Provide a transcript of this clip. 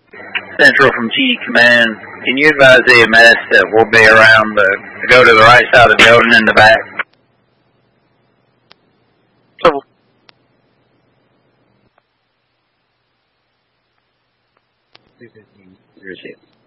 Central from G Command. Can you advise EMS that we'll be around to go to the right side of the building in the back? So, 215.